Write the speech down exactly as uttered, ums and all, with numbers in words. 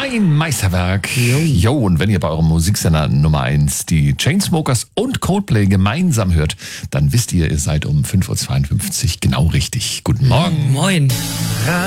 Ein Meisterwerk. Jo, und wenn ihr bei eurem Musiksender Nummer eins die Chainsmokers und Coldplay gemeinsam hört, dann wisst ihr, ihr seid um fünf Uhr zweiundfünfzig genau richtig. Guten Morgen. Moin.